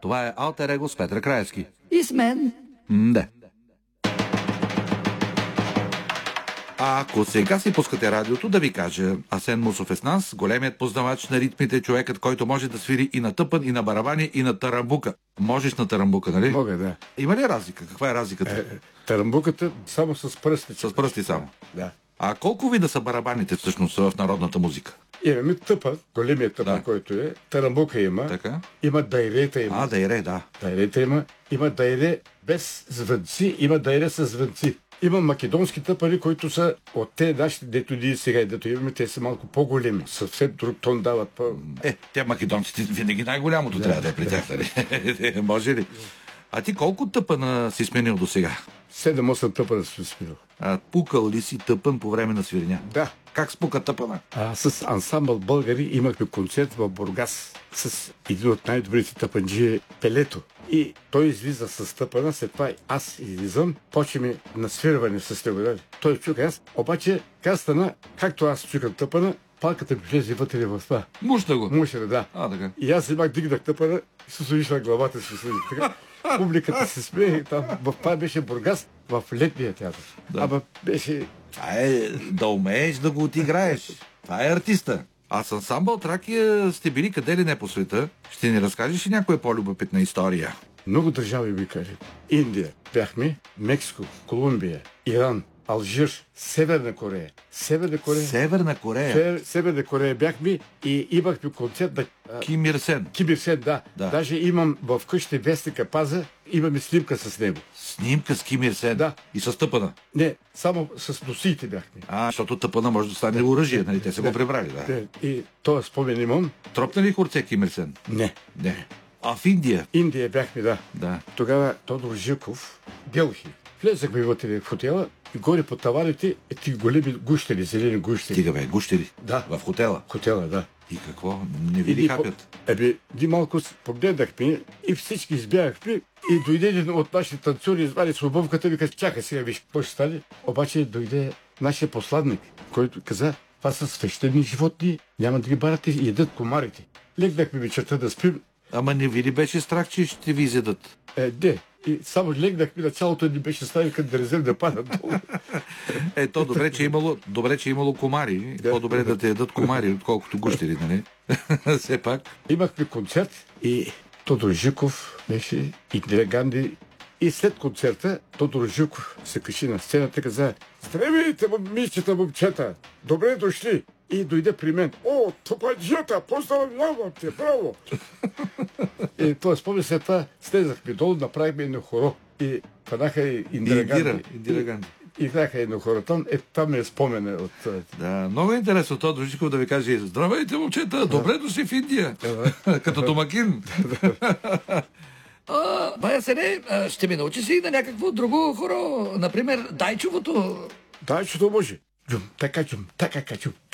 Това е Алтер Его с Петър Краевски. И с мен. Да. А ако сега си пускате радиото, да ви кажа, Асен Мусов е с нас, големият познавач на ритмите, човекът, който може да свири и на тъпан, и на барабани, и на тарамбука. Можеш на тарамбука, нали? Мога, да. Има ли разлика? Каква е разликата? Тарамбуката само с пръсти. С пръсти само. Да. А колко вида са барабаните всъщност в народната музика? Имаме тъпа, големият тъпа, Да. който е. Тарамбука има. Така? Има дайрета има. Дайре, да. Дайрета има. Има дайре без звънци, има дайре с звънци. Има македонски тъпари, които са от те нашите, дето ние сега, дето имаме, те са малко по-големи. Съвсем друг тон дават по... Те македонците винаги най-голямото трябва да е при тях, нали? Може ли? А ти колко тъпана си сменил до сега? 7-8 тъпана съм спирал. Пукал ли си тъпън по време на свиреня? Да. Как спука тъпъна? С ансамбъл българи имахме концерт в Бургас с един от най-добрите тъпанджи Пелето. И той излиза с тъпана, след това аз излизам, почваме на свирване с него. Дали? Той чука аз, обаче как стана, както аз чукам тъпана, палката ми влезе вътре в това. Мушна го. Мушна, да. Така. И аз вземах, дигнах тъпана и се служиш на главата си. Така. Публиката се смее. Там, в това беше Бургас, в летния театър. Да. Ама беше... Това е да умееш да го отиграеш. Това е артиста. А с ансамбъл Тракия сте били къде ли не по света? Ще ни разкажеш ли някоя по-любопитна история? Много държави ми кажат. Индия бяхме, Мексико, Колумбия, Иран, Алжир, Северна Корея. Северна Корея бяхме и имахме концерт на Ким Ир Сен. Ким Ир Сен, да. Даже имам в къщи вестника паза, имаме снимка с него. Снимка с Ким Ир Сен? Да. И с тъпана? Не, само с носиите бяхме. Защото тъпана може да стане оръжие, нали? Те са го прибрали, да. И този спомен имам. Тропна ли хорце Ким Ир Сен? Не. А в Индия? Индия бяхме, да. Тогава Тодор Живков, Делхи. Влезахме вътре в хотела и горе по таваните ти големи гущери, зелени гущери. Стига бе, гущери? Да. В хотела? Хотела, да. И какво? Не ви ли хапят? Ди малко погледнахме и всички избягахме и дойде един от нашите танцори, извади с обувката и ви каза, чакай сега, виж какво ще стане. Обаче дойде нашия посланник, който каза, това са свещени животни, няма да ги барате и едат комарите. Легнахме вечерта да спим. Ама не ви ли беше страх, че ще ви изядат? И само легнахме, началото ни беше стави като дрезен да падат долу. То добре, че е имало комари. По-добре да те ядат комари, отколкото гущери, нали? Все пак. Имахме концерт и Тодор Живков беше Индира Ганди. И след концерта Тодор Живков се качи на сцената и каза: здравейте, момичета, момчета! Добре дошли! И дойде при мен. О, топаджията, поздравявам те, браво! И това спомня, след това слезахме долу, направихме едно хоро и фанаха и Индира Ганди. Играха едно хоротон, това ми е спомена от... Да, много интересно Тодор Живков да ви каже: здравейте, момчета, добре дошли в Индия! Като домакин! Баясене, ще ми научи си на някакво друго хоро, например Дайчовото. Дайчовото може. Чум, така чум, така качум.